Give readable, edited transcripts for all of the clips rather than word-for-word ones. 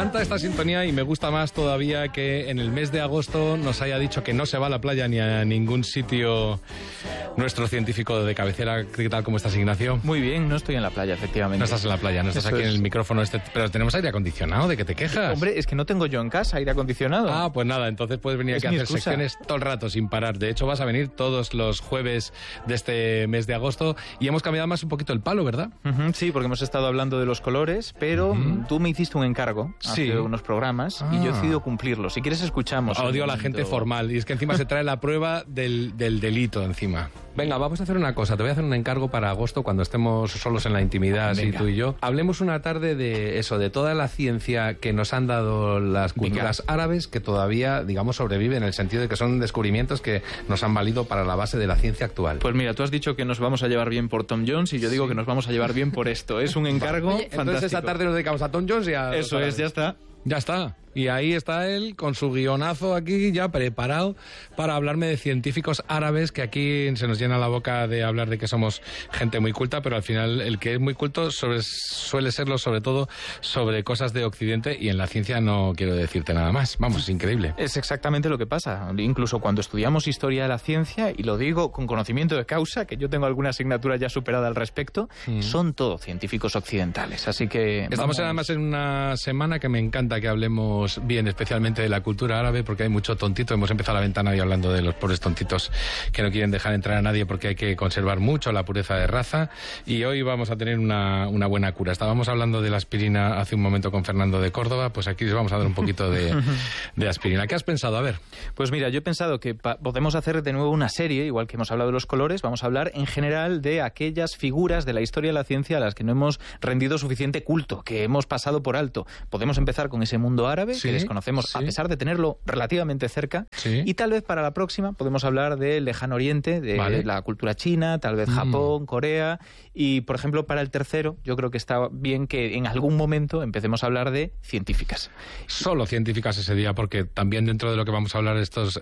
encanta esta sintonía y me gusta más todavía que en el mes de agosto nos haya dicho que no se va a la playa ni a ningún sitio nuestro científico de cabecera. ¿Qué tal? ¿Cómo estás, Ignacio? Muy bien, no estoy en la playa, efectivamente. No estás en la playa, no estás aquí en el micrófono pero tenemos aire acondicionado, ¿de qué te quejas? Hombre, es que no tengo yo en casa aire acondicionado. Ah, pues nada, entonces puedes venir aquí a hacer secciones todo el rato sin parar. De hecho, vas a venir todos los jueves de este mes de agosto y hemos cambiado más un poquito el palo, ¿verdad? Sí, porque hemos estado hablando de los colores, pero tú me hiciste un encargo hace unos programas y yo he decidido cumplirlo. Si quieres escuchamos. Odio a la gente formal y es que encima se trae la prueba del delito encima. Venga, vamos a hacer una cosa. Te voy a hacer un encargo para agosto cuando estemos solos en la intimidad, así tú y yo. Hablemos una tarde de eso, de toda la ciencia que nos han dado las culturas árabes que todavía, digamos, sobreviven en el sentido de que son descubrimientos que nos han valido para la base de la ciencia actual. Pues mira, tú has dicho que nos vamos a llevar bien por Tom Jones y yo digo que nos vamos a llevar bien por esto. Es un encargo fantástico. Entonces esa tarde nos dedicamos a Tom Jones y a... Eso es, ya está. Ya está. Y ahí está él con su guionazo aquí ya preparado para hablarme de científicos árabes, que aquí se nos llena la boca de hablar de que somos gente muy culta, pero al final el que es muy culto suele serlo sobre todo sobre cosas de Occidente, y en la ciencia no quiero decirte nada más. Vamos, es increíble. Es exactamente lo que pasa. Incluso cuando estudiamos historia de la ciencia, y lo digo con conocimiento de causa, que yo tengo alguna asignatura ya superada al respecto, son todos científicos occidentales. Así que... Estamos además en una semana que me encanta que hablemos bien, especialmente de la cultura árabe, porque hay mucho tontito. Hemos empezado la ventana y hablando de los pobres tontitos que no quieren dejar entrar a nadie porque hay que conservar mucho la pureza de raza, y hoy vamos a tener una buena cura. Estábamos hablando de la aspirina hace un momento con Fernando de Córdoba, pues aquí les vamos a dar un poquito de aspirina. ¿Qué has pensado? A ver. Pues mira, yo he pensado que podemos hacer de nuevo una serie, igual que hemos hablado de los colores, vamos a hablar en general de aquellas figuras de la historia de la ciencia a las que no hemos rendido suficiente culto, que hemos pasado por alto. Podemos empezar con ese mundo árabe, que desconocemos a pesar de tenerlo relativamente cerca, y tal vez para la próxima podemos hablar del lejano oriente, de la cultura china, tal vez Japón, Corea, y por ejemplo para el tercero yo creo que está bien que en algún momento empecemos a hablar de científicas. Solo científicas ese día, porque también dentro de lo que vamos a hablar estos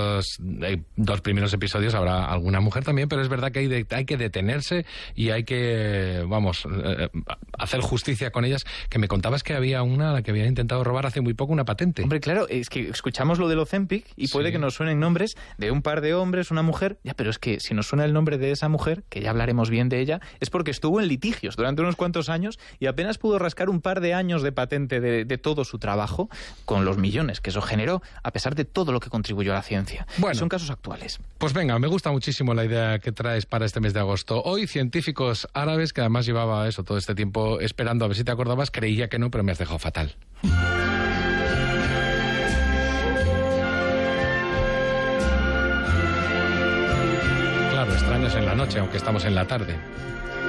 dos primeros episodios habrá alguna mujer también, pero es verdad que hay que detenerse y hay que, hacer justicia con ellas, que me contabas que había una a la que habían intentado robar hace muy poco una patente. Hombre, claro, es que escuchamos lo del Ozempic y puede que nos suenen nombres de un par de hombres, una mujer, pero es que si nos suena el nombre de esa mujer, que ya hablaremos bien de ella, es porque estuvo en litigios durante unos cuantos años y apenas pudo rascar un par de años de patente de todo su trabajo, con los millones que eso generó, a pesar de todo lo que contribuyó a la ciencia. Bueno, son casos actuales. Pues venga, me gusta muchísimo la idea que traes para este mes de agosto. Hoy, científicos árabes, que además llevaba eso todo este tiempo esperando a ver si te acordabas, creía que no, pero me has dejado fatal. Claro, extraños en la noche, aunque estamos en la tarde.